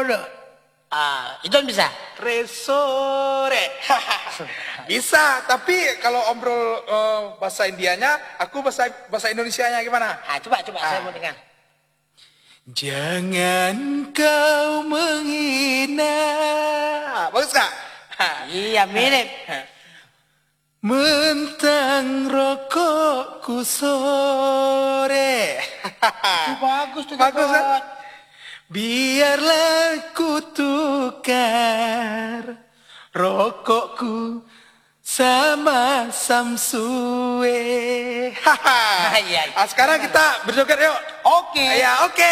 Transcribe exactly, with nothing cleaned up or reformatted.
Tresore. Ah, itu bisa. Tresore. Bisa, tapi kalau obrol uh, bahasa Indianya, aku bahasa bahasa Indonesianya gimana? Ah, coba coba Ah. saya mau dengar. Jangan kau menghina. Bagus gak? Iya, mirip. Mentang rokokku sore. Itu bagus tuh, Bagus kan? Jokot. Biarlah ku tukar rokokku sama Samsue. Haha. Iya, iya. Ah, sekarang kita berjoget yuk. Oke. Ya, oke.